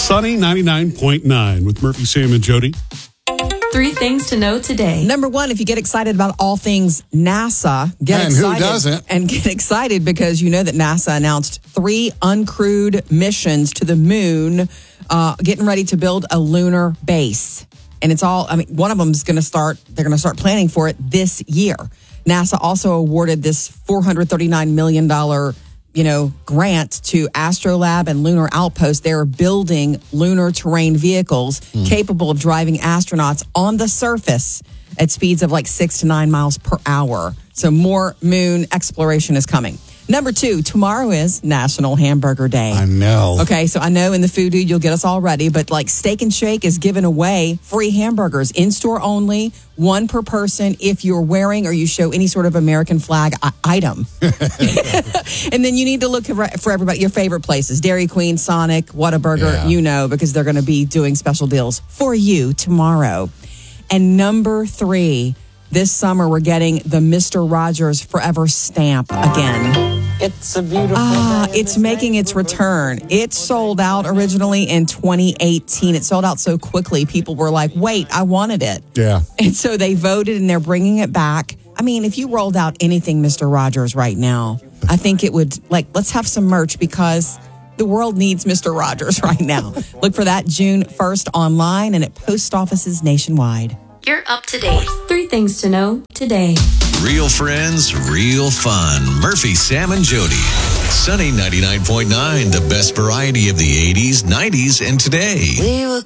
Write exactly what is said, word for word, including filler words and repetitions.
Sunny ninety-nine point nine with Murphy, Sam, and Jody. Three things to know today. Number one, if you get excited about all things NASA, get And excited. who doesn't? And get excited because you know that NASA announced three uncrewed missions to the moon, uh, getting ready to build a lunar base. And it's all, I mean, one of them is going to start, they're going to start planning for it this year. NASA also awarded this four hundred thirty-nine million dollars you know, grant to Astrolab and Lunar Outpost. They're building lunar terrain vehicles mm. capable of driving astronauts on the surface at speeds of like six to nine miles per hour. So more moon exploration is coming. Number two, tomorrow is National Hamburger Day. I know. Okay, so I know in the food dude you'll get us all ready, but like Steak and Shake is giving away free hamburgers, in-store only, one per person if you're wearing or you show any sort of American flag I- item. And then you need to look for everybody, your favorite places, Dairy Queen, Sonic, Whataburger, Yeah. you know, because they're going to be doing special deals for you tomorrow. And number three, this summer we're getting the Mister Rogers Forever stamp again. It's a beautiful Ah, day. it's making its return. It sold out originally in twenty eighteen. It sold out so quickly, people were like, wait, I wanted it. Yeah. And so they voted and they're bringing it back. I mean, if you rolled out anything Mister Rogers right now, I think it would, like, let's have some merch because the world needs Mister Rogers right now. Look for that June first online and at post offices nationwide. You're up to date. Three things to know today. Real friends, real fun. Murphy, Sam, and Jody. Sunny ninety-nine point nine, the best variety of the eighties, nineties, and today. We were